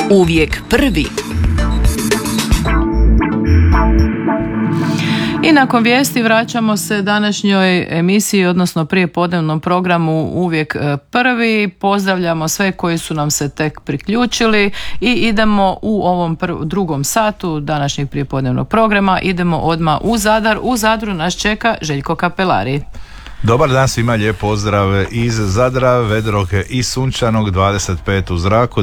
Uvijek prvi. I nakon vijesti vraćamo se današnjoj emisiji, odnosno prijepodnevnom programu Uvijek prvi. Pozdravljamo sve koji su nam se tek priključili i idemo u ovom drugom satu današnjeg prijepodnevnog programa. Idemo odmah u Zadar. U Zadru nas čeka Željko Kapelari. Dobar dan svima, lijep pozdrav iz Zadra, vedrog i sunčanog, 25 u zraku,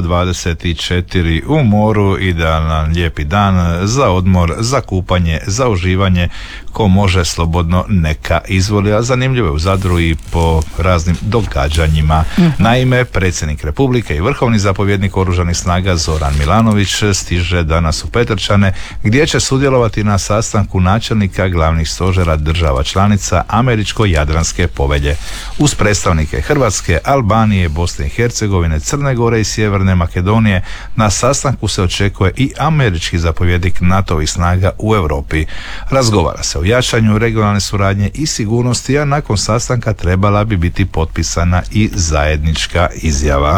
24 u moru, idealan lijepi dan za odmor, za kupanje, za uživanje, ko može slobodno neka izvoli, a zanimljivo je u Zadru i po raznim događanjima. Naime, predsjednik Republike i vrhovni zapovjednik Oružanih snaga Zoran Milanović stiže danas u Petrčane, gdje će sudjelovati na sastanku načelnika glavnih stožera država članica Američko-Jadranske povelje. Uz predstavnike Hrvatske, Albanije, Bosne i Hercegovine, Crne Gore i Sjeverne Makedonije na sastanku se očekuje i američki zapovjednik NATO-ovih snaga u Europi. Razgovara se o jačanju regionalne suradnje i sigurnosti, a nakon sastanka trebala bi biti potpisana i zajednička izjava.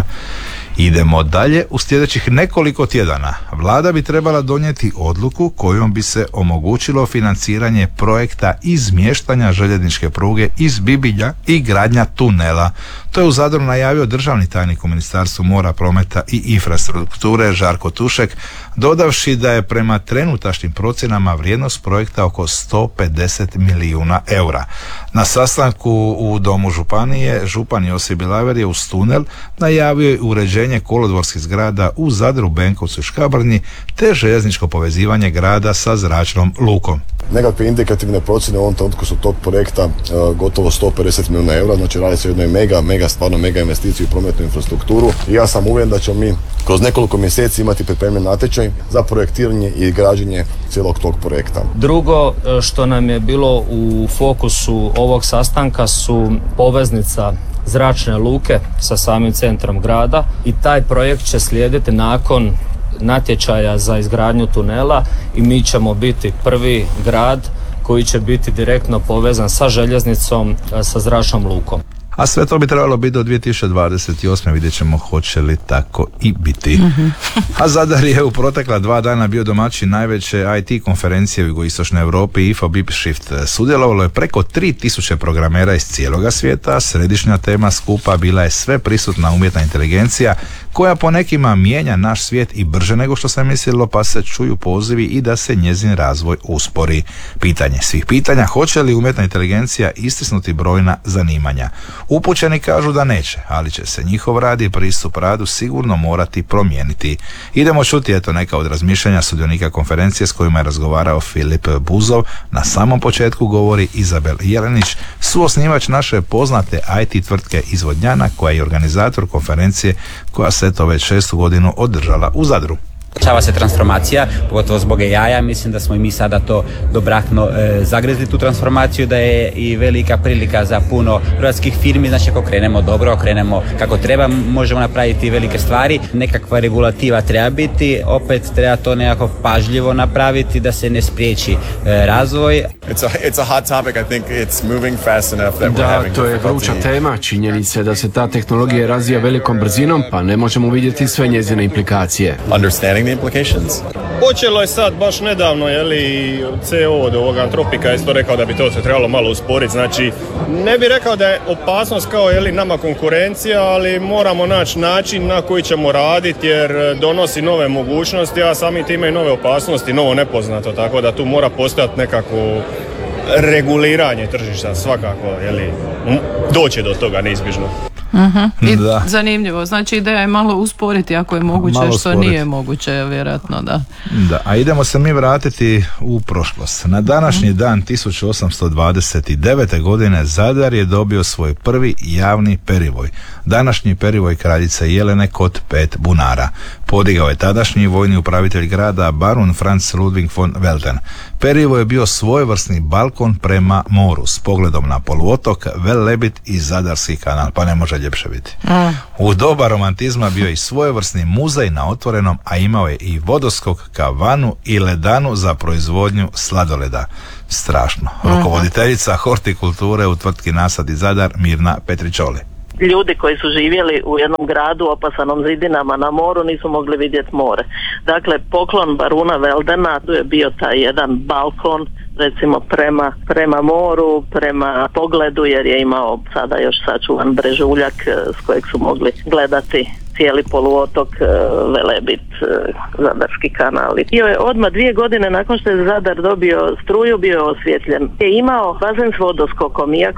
Idemo dalje. U sljedećih nekoliko tjedana vlada bi trebala donijeti odluku kojom bi se omogućilo financiranje projekta izmještanja željezničke pruge iz Bibilja i gradnja tunela. To je u Zadru najavio državni tajnik u Ministarstvu mora, prometa i infrastrukture Žarko Tušek, dodavši da je prema trenutačnim procjenama vrijednost projekta oko 150 milijuna eura. Na sastanku u Domu županije, župan Josip Bilaver je uz tunel najavio uređenje kolodvorskih zgrada u Zadru, Benkovcu i Škabrnji te željezničko povezivanje grada sa zračnom lukom. Nekakve indikativne procjene u ovom trenutku su tog projekta gotovo 150 milijuna eura, znači radi se o jednoj mega investiciju u prometnu infrastrukturu i ja sam uvjeren da ćemo mi kroz nekoliko mjeseci imati pripremljen natječaj za projektiranje i građenje cijelog tog projekta. Drugo što nam je bilo u fokusu ovog sastanka su poveznica zračne luke sa samim centrom grada i taj projekt će slijediti nakon natječaja za izgradnju tunela i mi ćemo biti prvi grad koji će biti direktno povezan sa željeznicom, sa zračnom lukom. A sve to bi trebalo biti do 2028. Vidjet ćemo hoće li tako i biti. A Zadar je u protekla 2 dana bio domaćin najveće IT konferencije u jugoistočnoj Europi IFA BIP Shift. Sudjelovalo je preko 3000 programera iz cijeloga svijeta. Središnja tema skupa bila je sve prisutna umjetna inteligencija, koja po nekima mijenja naš svijet i brže nego što se mislilo, pa se čuju pozivi i da se njezin razvoj uspori. Pitanje svih pitanja, hoće li umjetna inteligencija istisnuti brojna zanimanja? Upućeni kažu da neće, ali će se njihov rad i pristup radu sigurno morati promijeniti. Idemo čuti neka od razmišljanja sudionika konferencije s kojima je razgovarao Filip Buzov. Na samom početku govori Izabel Jelenić, suosnivač naše poznate IT tvrtke Izvodnjana, koja je organizator konferencije koja se to već 6. godinu održala u Zadru. Dešava se transformacija, pogotovo zbog AI-a, mislim da smo i mi sada to dobrahno zagrizli tu transformaciju, da je i velika prilika za puno hrvatskih firmi, znači ako krenemo dobro, krenemo kako treba, možemo napraviti velike stvari, nekakva regulativa treba biti, opet treba to nekako pažljivo napraviti da se ne spriječi razvoj. It's a hot topic, I think it's moving fast enough that we're having. Da, to je vruća tema, činjenica je da se ta tehnologija razvija velikom brzinom, pa ne možemo vidjeti sve njezine implikacije. Understanding the implications. Počelo je sad baš nedavno, CEO od ovog Antropika je isto rekao da bi to se trebalo malo usporiti, znači ne bih rekao da je opasnost kao nama konkurencija, ali moramo naći način na koji ćemo raditi jer donosi nove mogućnosti, a sami time i nove opasnosti, novo nepoznato, tako da tu mora postojati nekako reguliranje tržišta, svakako, doće do toga neizbježno. I zanimljivo, znači ideja je malo usporiti ako je moguće, malo što usporiti. Nije moguće, vjerojatno da. A idemo se mi vratiti u prošlost. Na današnji dan 1829. godine Zadar je dobio svoj prvi javni perivoj. Današnji perivoj kraljice Jelene kod 5 bunara. Podigao je tadašnji vojni upravitelj grada barun Franz Ludwig von Welten. Perivoj je bio svojevrsni balkon prema moru s pogledom na poluotok, Velebit i Zadarski kanal, pa ne može ljepše biti. U doba romantizma bio je i svojevrsni muzej na otvorenom, a imao je i vodoskok, kavanu i ledanu za proizvodnju sladoleda. Strašno. Rukovoditeljica hortikulture u tvrtki Nasad i Zadar Mirna Petričoli. ljudi koji su živjeli u jednom gradu opasanom zidinama na moru nisu mogli vidjeti more. Dakle, poklon baruna Veldena, tu je bio taj jedan balkon recimo prema moru, prema pogledu, jer je imao sada još sačuvan brežuljak s kojeg su mogli gledati cijeli poluotok, Velebit, Zadarski kanal. Bio je odmah 2 godine nakon što je Zadar dobio struju, bio je osvjetljen. Je imao bazen s vodoskokom, iako